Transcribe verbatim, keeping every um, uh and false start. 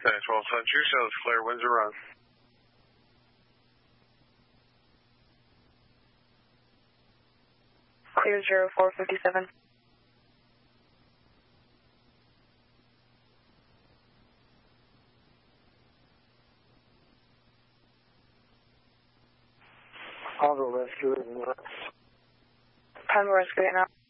twelve Sun True, shows clear, Windsor run. Clear zero four fifty-seven. I'll go rescue it. Time to rescue it now.